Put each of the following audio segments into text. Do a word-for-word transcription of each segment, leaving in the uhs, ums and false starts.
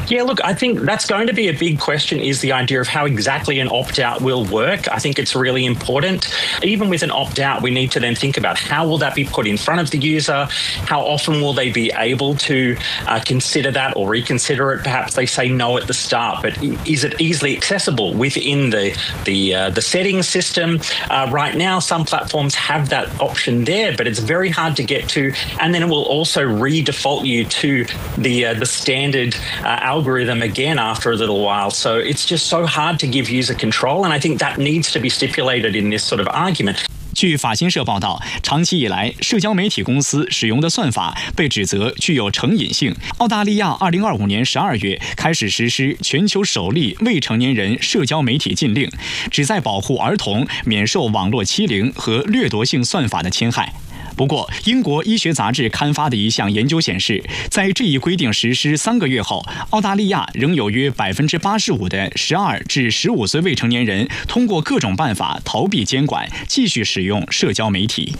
Yeah, look, I think that's going to be a big question is the idea of how exactly an opt-out will work. I think it's really important. Even with an opt-out, we need to then think about how will that be put in front of the user? How often will they be able to uh, consider that or reconsider it? Perhaps they say no at the start, but is it easily accessible within the the uh, the settings system? Uh, right now, some platforms have that option there, but it's very hard to get to. And then it will also re-default you to the uh, the standard uh, algorithm again after a little while. So it's just so hard to give user control, and I think that needs to be stipulated in this sort of argument. 据法新社报道，长期以来，社交媒体公司使用的算法被指责具有成瘾性。澳大利亚二零二五年十二月开始实施全球首例未成年人社交媒体禁令，旨在保护儿童免受网络欺凌和掠夺性算法的侵害。 不过，英国医学杂志刊发的一项研究显示，在这一规定实施三个月后，澳大利亚仍有约百分之八十五的十二至十五岁未成年人通过各种办法逃避监管，继续使用社交媒体。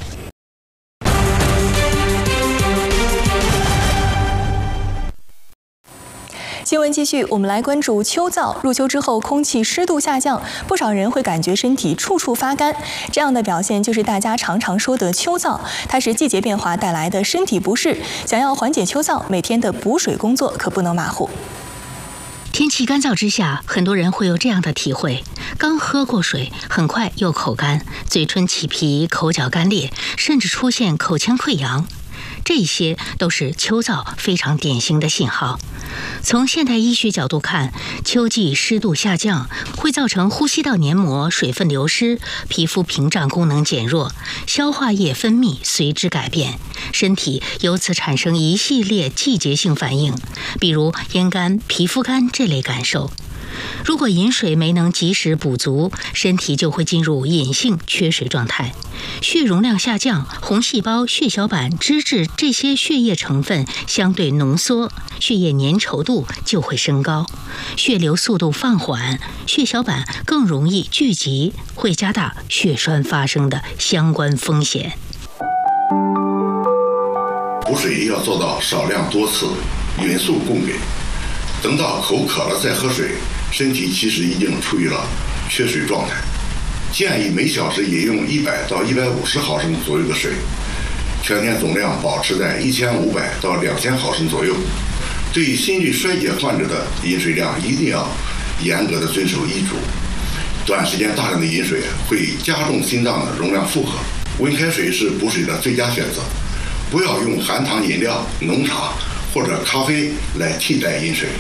新闻继续，我们来关注秋燥。入秋之后，空气湿度下降，不少人会感觉身体处处发干。这样的表现就是大家常常说的秋燥，它是季节变化带来的身体不适。想要缓解秋燥，每天的补水工作可不能马虎。 天气干燥之下，很多人会有这样的体会：刚喝过水，很快又口干，嘴唇起皮，口角干裂，甚至出现口腔溃疡。 这些都是秋燥非常典型的信号。从现代医学角度看，秋季湿度下降会造成呼吸道黏膜水分流失，皮肤屏障功能减弱，消化液分泌随之改变，身体由此产生一系列季节性反应，比如咽干、皮肤干这类感受。 如果饮水没能及时补足，身体就会进入隐性缺水状态，血容量下降，红细胞、血小板、脂质这些血液成分相对浓缩，血液粘稠度就会升高，血流速度放缓，血小板更容易聚集，会加大血栓发生的相关风险。 补水要做到少量多次，匀速供给，等到口渴了再喝水。 身体其实已经处于了缺水状态，建议每小时饮用一百到一百五十毫升左右的水，全天总量保持在一千五百到两千毫升左右。对于心律衰竭患者的饮水量一定要严格的遵守医嘱，短时间大量的饮水会加重心脏的容量负荷。温开水是补水的最佳选择，不要用含糖饮料、浓茶或者咖啡来替代饮水。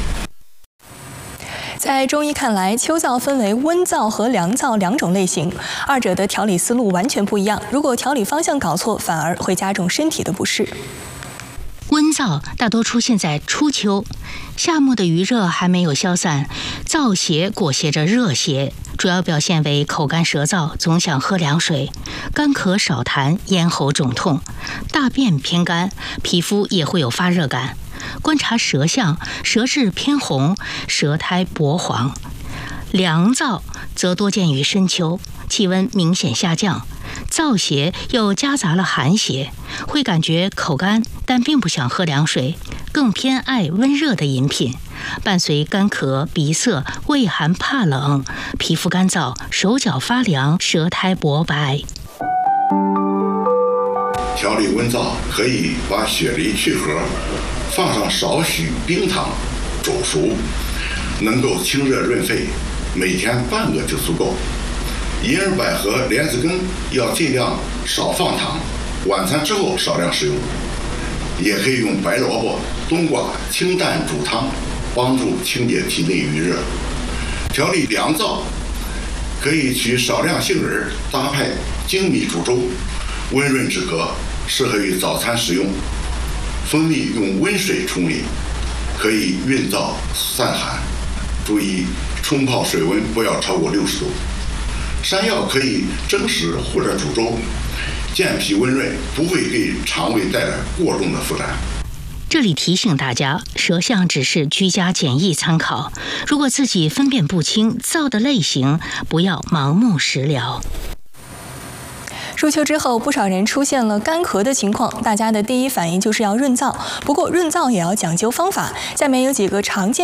在中医看来，秋燥分为温燥和凉燥两种类型，二者的调理思路完全不一样。如果调理方向搞错，反而会加重身体的不适。 温燥大多出现在初秋，夏末的余热还没有消散，燥邪裹挟着热邪，主要表现为口干舌燥，总想喝凉水，干咳少痰，咽喉肿痛，大便偏干，皮肤也会有发热感。 观察舌象，舌质偏红，舌苔薄黄。凉燥则多见于深秋，气温明显下降，燥邪又夹杂了寒邪，会感觉口干，但并不想喝凉水，更偏爱温热的饮品，伴随干咳、鼻塞、畏寒怕冷，皮肤干燥，手脚发凉，舌苔薄白。 调理温燥，可以把雪梨去核，放上少许冰糖，煮熟，能够清热润肺，每天半个就足够。银耳百合、莲子根要尽量少放糖，晚餐之后少量食用。也可以用白萝卜、冬瓜清淡煮汤，帮助清洁体内余热。调理凉燥，可以取少量杏仁搭配粳米煮粥，温润止咳。 适合于早餐食用。蜂蜜用温水冲理，可以润燥散寒。注意冲泡水温不要超过六十度。山药可以蒸食或者煮粥，健脾温润，不会给肠胃带来过重的负担。 这里提醒大家，舌象只是居家简易参考，如果自己分辨不清燥的类型，不要盲目食疗。 入秋之后，不少人出现了干咳的情况，大家的第一反应就是要润燥。不过润燥也要讲究方法，下面有几个常见。